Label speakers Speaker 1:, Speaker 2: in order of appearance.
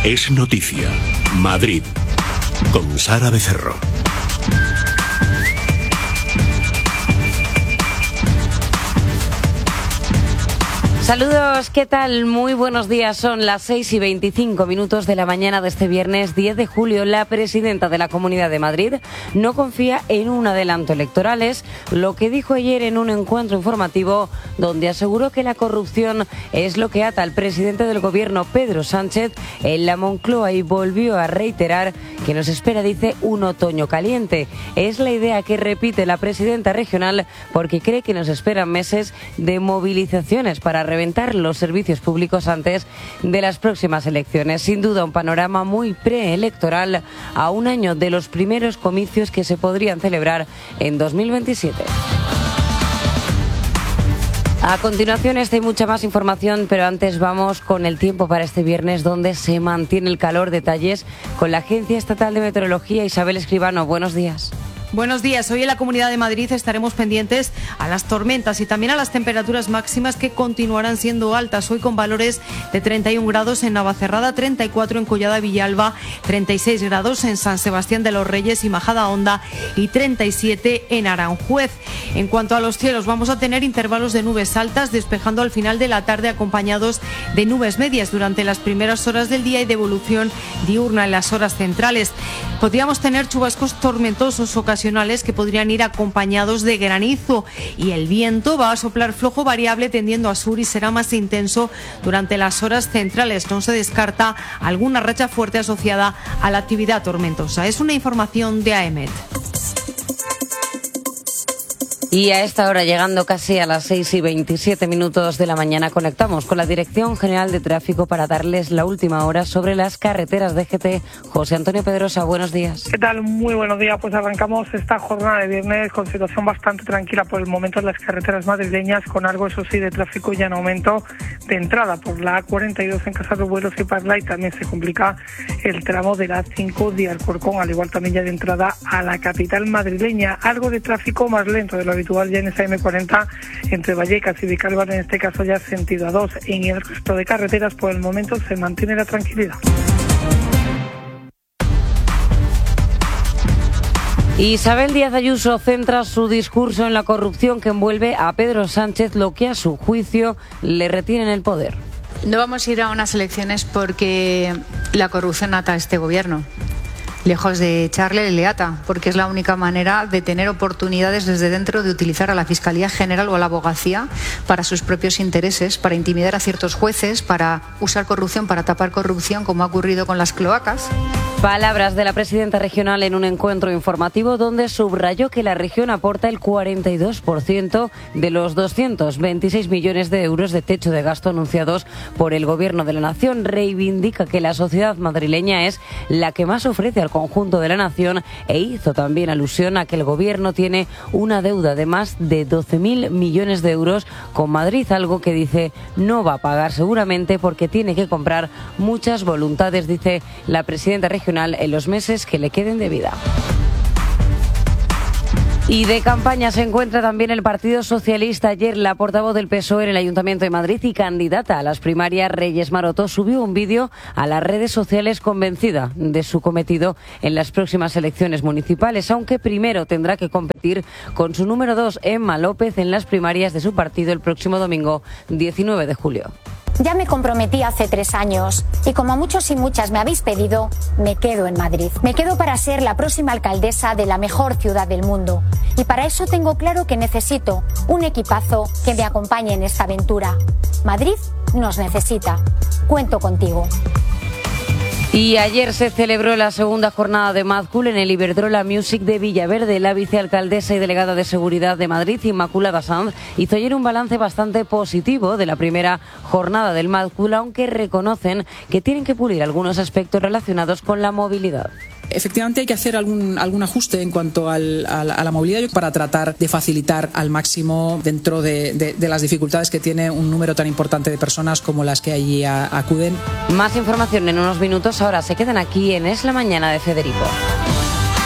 Speaker 1: Es noticia. Madrid. Con Sara Becerro.
Speaker 2: Saludos, ¿qué tal? Muy buenos días. Son las 6:25 de la mañana de este viernes 10 de julio. La presidenta de la Comunidad de Madrid no confía en un adelanto electoral. Es lo que dijo ayer en un encuentro informativo donde aseguró que la corrupción es lo que ata al presidente del gobierno, Pedro Sánchez, en la Moncloa, y volvió a reiterar que nos espera, dice, un otoño caliente. Es la idea que repite la presidenta regional porque cree que nos esperan meses de movilizaciones para reventar los servicios públicos antes de las próximas elecciones. Sin duda, un panorama muy preelectoral a un año de los primeros comicios que se podrían celebrar en 2027. A continuación, esta y mucha más información, pero antes vamos con el tiempo para este viernes, donde se mantiene el calor. Detalles con la Agencia Estatal de Meteorología. Isabel Escribano, buenos días.
Speaker 3: Buenos días. Hoy en la Comunidad de Madrid estaremos pendientes a las tormentas y también a las temperaturas máximas que continuarán siendo altas. Hoy con valores de 31 grados en Navacerrada, 34 en Collada Villalba, 36 grados en San Sebastián de los Reyes y Majadahonda y 37 en Aranjuez. En cuanto a los cielos, vamos a tener intervalos de nubes altas despejando al final de la tarde, acompañados de nubes medias durante las primeras horas del día y de evolución diurna en las horas centrales. Podríamos tener chubascos tormentosos ocasionales que podrían ir acompañados de granizo, y el viento va a soplar flojo variable tendiendo a sur y será más intenso durante las horas centrales. No se descarta alguna racha fuerte asociada a la actividad tormentosa. Es una información de AEMET.
Speaker 2: Y a esta hora, llegando casi a las 6:27 de la mañana, conectamos con la Dirección General de Tráfico para darles la última hora sobre las carreteras de DGT. José Antonio Pedrosa, buenos días.
Speaker 4: ¿Qué tal? Muy buenos días. Pues arrancamos esta jornada de viernes con situación bastante tranquila por el momento en las carreteras madrileñas, con algo, eso sí, de tráfico ya en aumento de entrada por la A42 en Casa de Buelos y Parla, y también se complica el tramo de la A5 de Alcorcón, al igual también ya de entrada a la capital madrileña. Algo de tráfico más lento de lo habitual ya en esa M40 entre Vallecas y Vicálvaro, en este caso ya sentido A2. En el resto de carreteras por el momento se mantiene la tranquilidad.
Speaker 2: Isabel Díaz Ayuso centra su discurso en la corrupción que envuelve a Pedro Sánchez, lo que a su juicio le retiene en el poder.
Speaker 5: No vamos a ir a unas elecciones porque la corrupción ata a este gobierno. Lejos de echarle, le ata, porque es la única manera de tener oportunidades desde dentro de utilizar a la Fiscalía General o a la Abogacía para sus propios intereses, para intimidar a ciertos jueces, para usar corrupción, para tapar corrupción, como ha ocurrido con las cloacas.
Speaker 2: Palabras de la presidenta regional en un encuentro informativo donde subrayó que la región aporta el 42% de los 226 millones de euros de techo de gasto anunciados por el Gobierno de la Nación. Reivindica que la sociedad madrileña es la que más ofrece al conjunto de la nación e hizo también alusión a que el Gobierno tiene una deuda de más de 12.000 millones de euros con Madrid, algo que dice no va a pagar seguramente porque tiene que comprar muchas voluntades, dice la presidenta regional, en los meses que le queden de vida. Y de campaña se encuentra también el Partido Socialista. Ayer la portavoz del PSOE en el Ayuntamiento de Madrid y candidata a las primarias, Reyes Maroto, subió un vídeo a las redes sociales convencida de su cometido en las próximas elecciones municipales, aunque primero tendrá que competir con su número 2, Emma López, en las primarias de su partido el próximo domingo 19 de julio.
Speaker 6: Ya me comprometí hace 3 años y como muchos y muchas me habéis pedido, me quedo en Madrid. Me quedo para ser la próxima alcaldesa de la mejor ciudad del mundo. Y para eso tengo claro que necesito un equipazo que me acompañe en esta aventura. Madrid nos necesita. Cuento contigo.
Speaker 2: Y ayer se celebró la segunda jornada de Mad Cool en el Iberdrola Music de Villaverde. La vicealcaldesa y delegada de Seguridad de Madrid, Inmaculada Sanz, hizo ayer un balance bastante positivo de la primera jornada del Mad Cool, aunque reconocen que tienen que pulir algunos aspectos relacionados con la movilidad.
Speaker 7: Efectivamente hay que hacer algún ajuste en cuanto a la movilidad para tratar de facilitar al máximo dentro de las dificultades que tiene un número tan importante de personas como las que allí acuden.
Speaker 2: Más información en unos minutos. Ahora se quedan aquí en Es la Mañana de Federico.